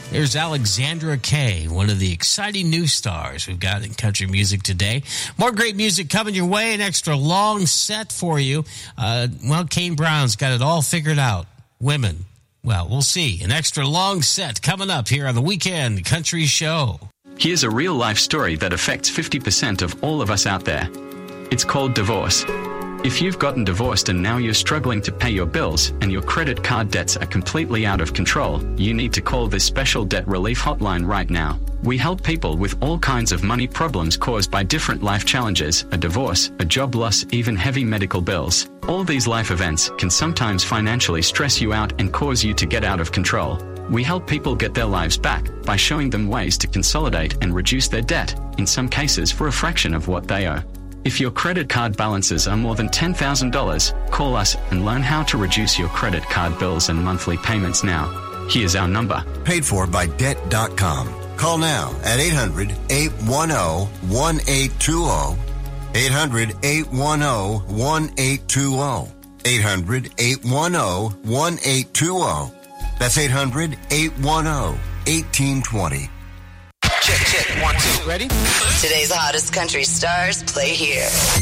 There's Alexandra Kay, one of the exciting new stars we've got in country music today. More great music coming your way, an extra long set for you. Kane Brown's got it all figured out. Women, well, we'll see. An extra long set coming up here on the Weekend Country Show. Here's a real-life story that affects 50% of all of us out there. It's called divorce. If you've gotten divorced and now you're struggling to pay your bills and your credit card debts are completely out of control, you need to call this special debt relief hotline right now. We help people with all kinds of money problems caused by different life challenges, a divorce, a job loss, even heavy medical bills. All these life events can sometimes financially stress you out and cause you to get out of control. We help people get their lives back by showing them ways to consolidate and reduce their debt, in some cases for a fraction of what they owe. If your credit card balances are more than $10,000, call us and learn how to reduce your credit card bills and monthly payments now. Here's our number. Paid for by Debt.com. Call now at 800-810-1820. 800-810-1820. 800-810-1820. That's 800-810-1820. Check, 1, 2. Ready? Today's hottest country stars play here.